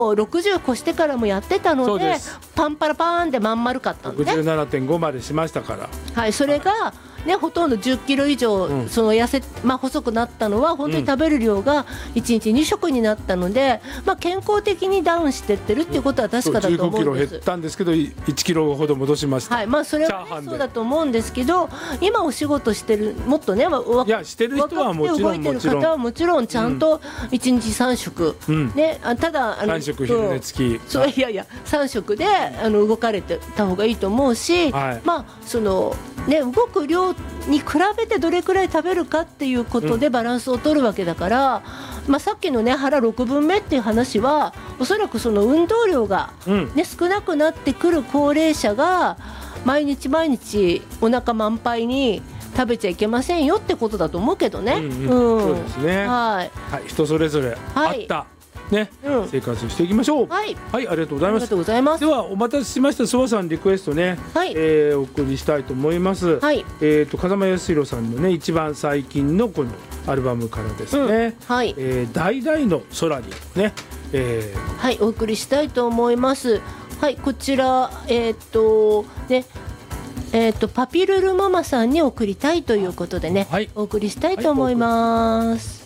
60越してからもやってたの でパンパラパーンでまん丸かったんで、ね、 67.5 までしましたから、 はい、それが、ね、ほとんど10キロ以上、その細くなったのは本当に食べる量が1日2食になったので、健康的にダウンしてってるっていうことは確かだと思うんです。 15キロ減ったんですけど1キロほど戻しました。 はい、それは、ね、そうだと思うんですけど、今お仕事してるもっとね、 いやしてる人はもちろん動いてる方はもちろんちゃんと1日3食、ね、ただ 3食昼寝付き、 そういやいや3食で動かれてた方がいいと思うし、そのね、動く量に比べてどれくらい食べるかっていうことでバランスを取るわけだから、さっきのね腹6分目っていう話はおそらくその運動量が、ね、少なくなってくる高齢者が毎日毎日お腹満杯に食べちゃいけませんよってことだと思うけどね。 そうですね、 はい、 人それぞれあった、ね、生活していきましょう。はい、ありがとうございます。ではお待たせしました、ソワさんリクエストね、お送りしたいと思います。風間康弘さんのね一番最近のこのアルバムからですね、大々の空にね、 お送りしたいと思います。はい、こちらパピルルママさんに送りたいということでね、お送りしたいと思います。